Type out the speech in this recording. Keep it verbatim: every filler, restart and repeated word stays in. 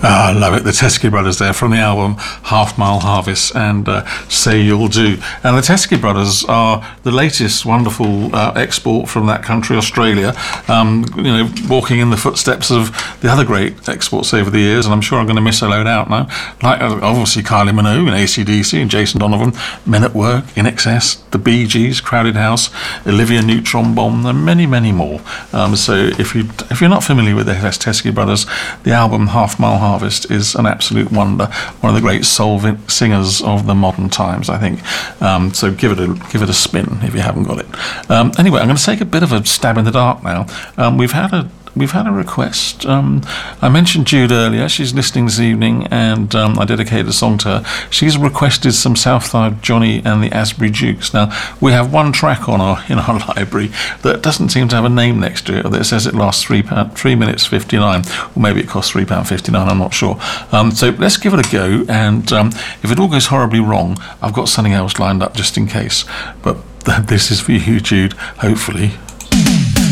Oh, I love it. The Teskey Brothers there from the album Half Mile Harvest and uh, Say You'll Do. And the Teskey Brothers are the latest wonderful uh, export from that country, Australia, um, you know, walking in the footsteps of the other great exports over the years, and I'm sure I'm going to miss a load out now. Like, uh, obviously, Kylie Minogue and A C D C and Jason Donovan, Men at Work, In Excess, The Bee Gees, Crowded House, Olivia Newton-Bomb, and many, many more. Um, so if, you, if you're not familiar with the Teskey Brothers, the album Half Mile Harvest is an absolute wonder. One of the great soul vi- singers of the modern times, I think. Um, so give it a give it a spin if you haven't got it. Um, anyway, I'm going to take a bit of a stab in the dark now. Um, we've had a We've had a request. Um, I mentioned Jude earlier. She's listening this evening, and um, I dedicated a song to her. She's requested some Southside Johnny and the Asbury Jukes. Now, we have one track on our in our library that doesn't seem to have a name next to it, that says it lasts three pound, three minutes fifty-nine, or maybe it costs three pound fifty-nine. I'm not sure. Um, so let's give it a go. And um, if it all goes horribly wrong, I've got something else lined up just in case. But this is for you, Jude. Hopefully.